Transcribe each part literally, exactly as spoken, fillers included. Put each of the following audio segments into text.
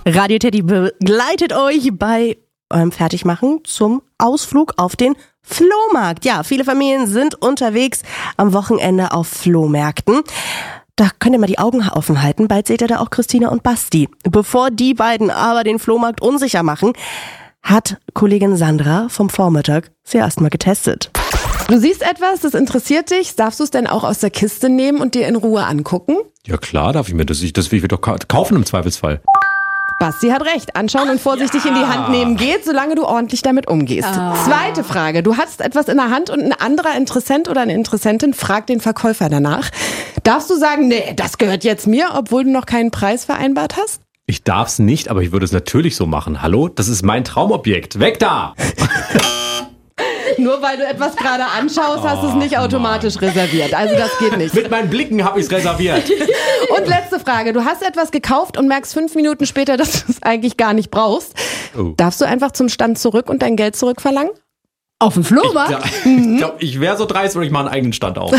Radio Teddy begleitet euch bei eurem Fertigmachen zum Ausflug auf den Flohmarkt. Ja, viele Familien sind unterwegs am Wochenende auf Flohmärkten. Da könnt ihr mal die Augen offen halten. Bald seht ihr da auch Christina und Basti. Bevor die beiden aber den Flohmarkt unsicher machen, hat Kollegin Sandra vom Vormittag sie erstmal getestet. Du siehst etwas, das interessiert dich. Darfst du es denn auch aus der Kiste nehmen und dir in Ruhe angucken? Ja klar, darf ich mir das. Das will ich mir doch kaufen im Zweifelsfall. Basti hat recht. Anschauen und vorsichtig ja. in die Hand nehmen geht, solange du ordentlich damit umgehst. Oh. Zweite Frage. Du hast etwas in der Hand und ein anderer Interessent oder eine Interessentin fragt den Verkäufer danach. Darfst du sagen, nee, das gehört jetzt mir, obwohl du noch keinen Preis vereinbart hast? Ich darf's nicht, aber ich würde es natürlich so machen. Hallo, das ist mein Traumobjekt. Weg da! Nur weil du etwas gerade anschaust, hast du es nicht automatisch Mann. reserviert. Also das geht nicht. Mit meinen Blicken habe ich es reserviert. Und letzte Frage. Du hast etwas gekauft und merkst fünf Minuten später, dass du es eigentlich gar nicht brauchst. Oh. Darfst du einfach zum Stand zurück und dein Geld zurückverlangen? Auf dem Flohmarkt? Ich, mhm. ich glaube, ich wäre so dreist, würde ich mal einen eigenen Stand auf.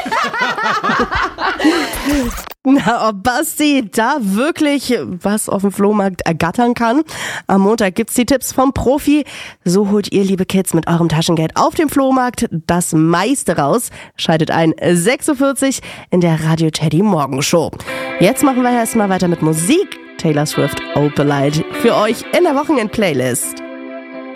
Na, ob Basti da wirklich was auf dem Flohmarkt ergattern kann? Am Montag gibt's die Tipps vom Profi. So holt ihr, liebe Kids, mit eurem Taschengeld auf dem Flohmarkt das meiste raus. Schaltet ein sechs Uhr vierzig in der Radio Teddy Morgenshow. Jetzt machen wir erstmal weiter mit Musik. Taylor Swift, Opalite für euch in der Wochenend-Playlist.